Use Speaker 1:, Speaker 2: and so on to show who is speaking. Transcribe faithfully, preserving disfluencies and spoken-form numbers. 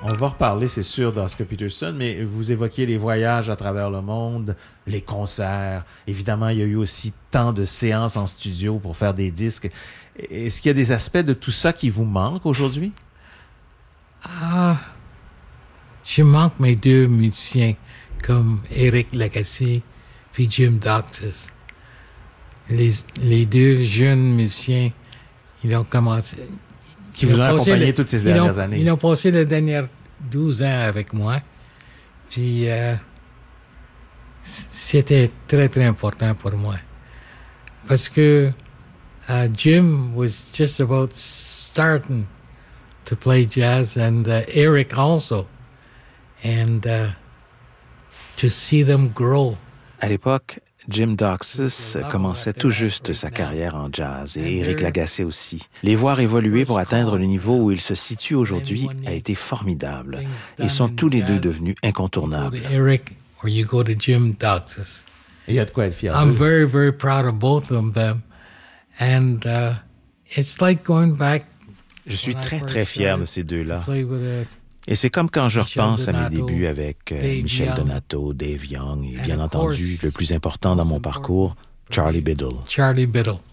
Speaker 1: On va reparler, c'est sûr, d'Oscar Peterson, mais vous évoquiez les voyages à travers le monde, les concerts. Évidemment, il y a eu aussi tant de séances en studio pour faire des disques. Est-ce qu'il y a des aspects de tout ça qui vous manquent aujourd'hui?
Speaker 2: Ah, je manque mes deux musiciens, comme Eric Lagacé puis Jim Docsis. Les, les deux jeunes musiciens, ils ont commencé...
Speaker 1: Qui vous ont accompagné le, toutes ces dernières
Speaker 2: ont,
Speaker 1: années.
Speaker 2: Ils ont passé les dernières douze ans avec moi. Puis, euh, c'était très, très important pour moi. Parce que uh, Jim was just about starting to play jazz, and uh, Eric also. And uh, to see them grow.
Speaker 3: À l'époque, Jim Docsis commençait tout juste sa carrière en jazz et Eric Lagacé aussi. Les voir évoluer pour atteindre le niveau où ils se situent aujourd'hui a été formidable. Ils sont tous les deux devenus incontournables.
Speaker 2: Eric or you go to Jim Docsis.
Speaker 1: Il y a de quoi être fier.
Speaker 2: I'm very, very proud of both of them. And uh, it's like going back.
Speaker 3: Je suis très, très fier de ces deux-là. Et c'est comme quand je repense à mes débuts avec euh, Michel Donato, Dave Young et bien entendu, le plus important dans mon parcours, Charlie Biddle.
Speaker 2: Charlie Biddle.